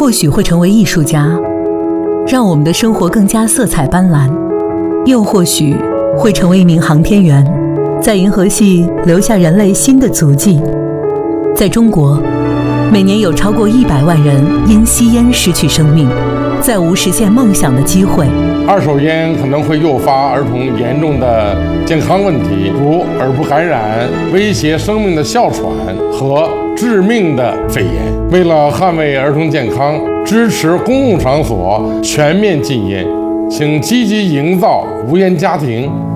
或许会成为艺术家，让我们的生活更加色彩斑斓；又或许会成为一名航天员，在银河系留下人类新的足迹。在中国，每年有超过100万人因吸烟失去生命，再无实现梦想的机会。 二手烟可能会诱发儿童严重的健康问题，如耳部感染、威胁生命的哮喘和致命的肺炎。为了捍卫儿童健康，支持公共场所全面禁烟，请积极营造无烟家庭。